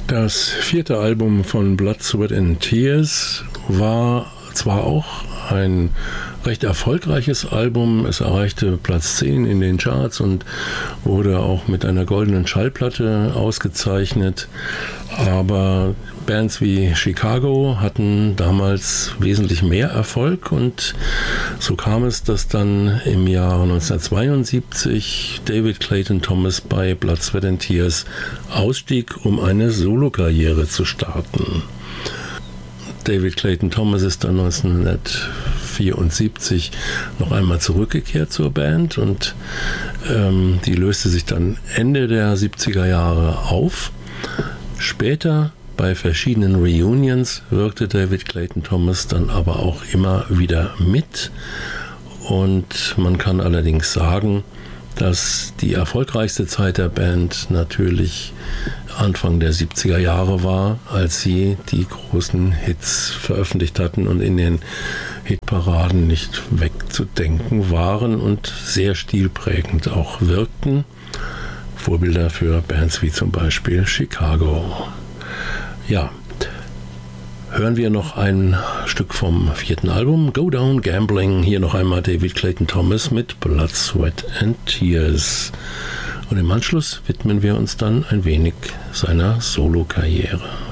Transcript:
Das vierte Album von Blood, Sweat and Tears war zwar auch ein recht erfolgreiches Album. Es erreichte Platz 10 in den Charts und wurde auch mit einer goldenen Schallplatte ausgezeichnet. Aber Bands wie Chicago hatten damals wesentlich mehr Erfolg und so kam es, dass dann im Jahr 1972 David Clayton Thomas bei Blood, Sweat and Tears ausstieg, um eine Solokarriere zu starten. David Clayton Thomas ist dann 1974 noch einmal zurückgekehrt zur Band und die löste sich dann Ende der 70er Jahre auf. Später bei verschiedenen Reunions wirkte David Clayton Thomas dann aber auch immer wieder mit und man kann allerdings sagen, dass die erfolgreichste Zeit der Band natürlich Anfang der 70er Jahre war, als sie die großen Hits veröffentlicht hatten und in den Hitparaden nicht wegzudenken waren und sehr stilprägend auch wirkten. Vorbilder für Bands wie zum Beispiel Chicago. Ja, hören wir noch ein Stück vom vierten Album, Go Down Gambling. Hier noch einmal David Clayton Thomas mit Blood, Sweat and Tears. Und im Anschluss widmen wir uns dann ein wenig seiner Solokarriere.